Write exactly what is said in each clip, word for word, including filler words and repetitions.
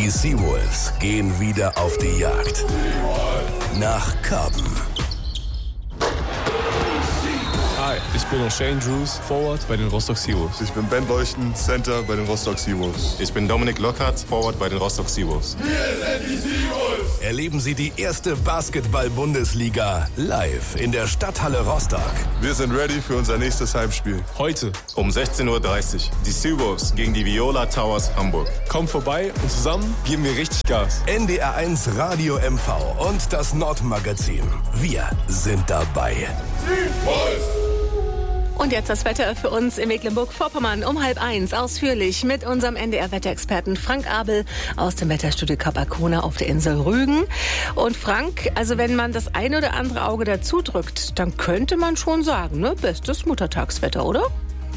Die Seawolves gehen wieder auf die Jagd. Nach Karben. Hi, ich bin O'Shane Drews, Forward bei den Rostock Seawolves. Ich bin Ben Leuchten, Center bei den Rostock Seawolves. Ich bin Dominik Lockhart, Forward bei den Rostock Seawolves. Wir sind die Seawolves! Erleben Sie die erste Basketball-Bundesliga live in der Stadthalle Rostock. Wir sind ready für unser nächstes Heimspiel. Heute um sechzehn Uhr dreißig. Die Seawolves gegen die Viola Towers Hamburg. Kommt vorbei und zusammen geben wir richtig Gas. N D R eins Radio M V und das Nordmagazin. Wir sind dabei. Seawolves! Und jetzt das Wetter für uns in Mecklenburg-Vorpommern um halb eins. Ausführlich mit unserem N D R-Wetterexperten Frank Abel aus dem Wetterstudio Kap Arkona auf der Insel Rügen. Und Frank, also wenn man das eine oder andere Auge dazu drückt, dann könnte man schon sagen, ne, bestes Muttertagswetter, oder?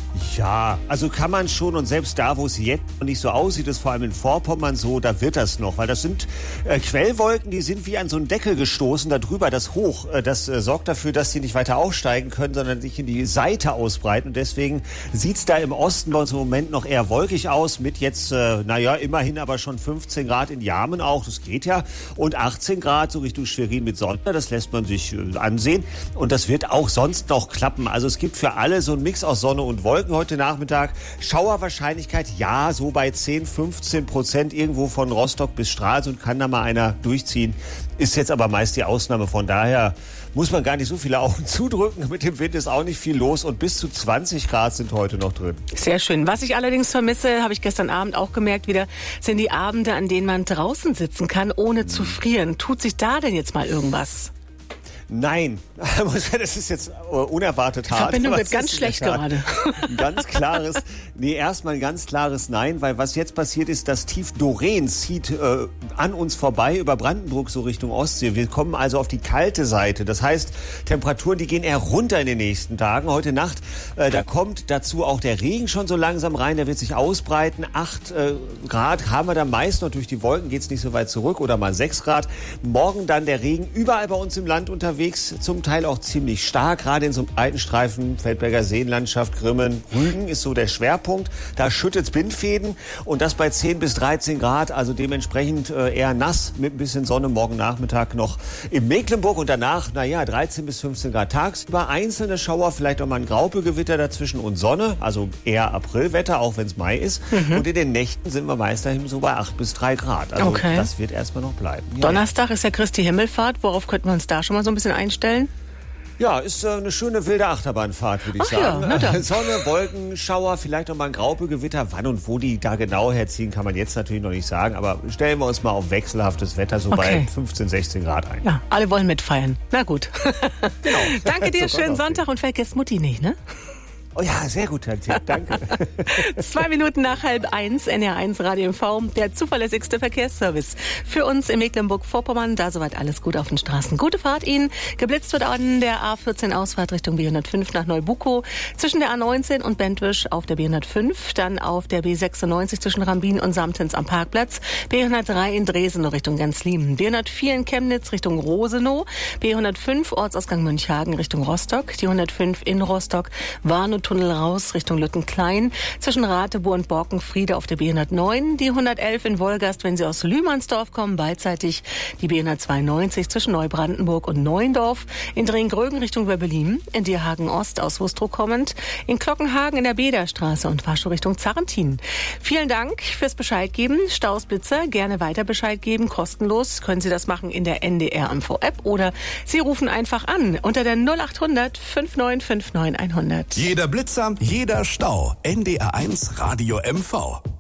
Ja, also kann man schon, und selbst da, wo es jetzt noch nicht so aussieht, ist vor allem in Vorpommern so, da wird das noch, weil das sind äh, Quellwolken, die sind wie an so einen Deckel gestoßen, da drüber das Hoch, äh, das äh, sorgt dafür, dass die nicht weiter aufsteigen können, sondern sich in die Seite ausbreiten, und deswegen sieht's da im Osten bei uns im Moment noch eher wolkig aus, mit jetzt, äh, naja, immerhin aber schon fünfzehn Grad in Jarmen auch, das geht ja, und achtzehn Grad so Richtung Schwerin mit Sonne, das lässt man sich äh, ansehen, und das wird auch sonst noch klappen, also es gibt für alle so einen Mix aus Sonne und Wolken heute Nachmittag. Schauerwahrscheinlichkeit, ja, so bei zehn, fünfzehn Prozent irgendwo von Rostock bis Stralsund kann da mal einer durchziehen. Ist jetzt aber meist die Ausnahme. Von daher muss man gar nicht so viele Augen zudrücken. Mit dem Wind ist auch nicht viel los und bis zu zwanzig Grad sind heute noch drin. Sehr schön. Was ich allerdings vermisse, habe ich gestern Abend auch gemerkt wieder, sind die Abende, an denen man draußen sitzen kann, ohne zu frieren. Tut sich da denn jetzt mal irgendwas? Nein, das ist jetzt unerwartet hart. Die Verbindung wird ganz schlecht gerade. Ein ganz klares, nee, erstmal ein ganz klares Nein, weil was jetzt passiert ist, das Tief Doreen zieht äh, an uns vorbei über Brandenburg so Richtung Ostsee. Wir kommen also auf die kalte Seite. Das heißt, Temperaturen, die gehen eher runter in den nächsten Tagen. Heute Nacht, äh, da kommt dazu auch der Regen schon so langsam rein, der wird sich ausbreiten. Acht äh, Grad haben wir dann meist noch, durch die Wolken geht's nicht so weit zurück, oder mal sechs Grad. Morgen dann der Regen überall bei uns im Land unterwegs. Zum Teil auch ziemlich stark, gerade in so einem Breitenstreifen, Feldberger Seenlandschaft, Grimmen, Rügen ist so der Schwerpunkt. Da schüttet's Bindfäden, und das bei zehn bis dreizehn Grad, also dementsprechend äh, eher nass mit ein bisschen Sonne morgen Nachmittag noch in Mecklenburg, und danach, naja, dreizehn bis fünfzehn Grad tagsüber, einzelne Schauer, vielleicht auch mal ein Graupegewitter dazwischen und Sonne, also eher Aprilwetter, auch wenn es Mai ist. Mhm. Und in den Nächten sind wir meist dahin so bei acht bis drei Grad. Also okay, das wird erstmal noch bleiben. Ja. Donnerstag ist ja Christi Himmelfahrt. Worauf könnten wir uns da schon mal so ein bisschen einstellen? Ja, ist äh, eine schöne wilde Achterbahnfahrt, würde ich Ach sagen. Ja, na dann. Sonne, Wolken, Schauer, vielleicht auch mal ein Graupegewitter. Wann und wo die da genau herziehen, kann man jetzt natürlich noch nicht sagen. Aber stellen wir uns mal auf wechselhaftes Wetter so okay. bei fünfzehn, sechzehn Grad ein. Ja, alle wollen mitfeiern. Na gut. Genau. Danke dir, so schönen Sonntag, und vergesst Mutti nicht, ne? Oh ja, sehr gut, Herr Tipp, danke. Zwei Minuten nach halb eins, N R eins Radio M V, der zuverlässigste Verkehrsservice für uns in Mecklenburg-Vorpommern. Da soweit alles gut auf den Straßen. Gute Fahrt Ihnen. Geblitzt wird an der A vierzehn Ausfahrt Richtung B hundertfünf nach Neubukow, zwischen der A neunzehn und Bentwisch auf der B hundertfünf, dann auf der B sechsundneunzig zwischen Rambin und Samtens am Parkplatz, B hundertdrei in Dresden Richtung Gänzliemen, B hundertvier in Chemnitz Richtung Rosenow, B hundertfünf Ortsausgang Münchhagen Richtung Rostock, die hundertfünf in Rostock, Warnow Tunnel raus Richtung Lüttenklein, zwischen Ratebo und Borkenfriede auf der B hundertneun, die hundertelf in Wolgast, wenn Sie aus Lühmannsdorf kommen, beidseitig die B hundertzweiundneunzig zwischen Neubrandenburg und Neuendorf, in Drengrögen Richtung Wöbbelin, in Dierhagen Ost aus Wustrow kommend, in Glockenhagen in der Bederstraße und Warschau Richtung Zarrentin. Vielen Dank fürs Bescheid geben. Stausblitzer, gerne weiter Bescheid geben, kostenlos. Können Sie das machen in der N D R M V App, oder Sie rufen einfach an unter der null acht hundert fünf neun fünf neun hundert. Jeder Blitzer, jeder Stau. N D R eins Radio M V.